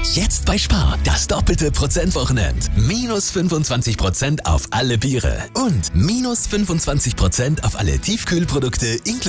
Jetzt bei Spar, das doppelte Prozentwochenend. Minus 25% auf alle Biere und minus 25% auf alle Tiefkühlprodukte inklusive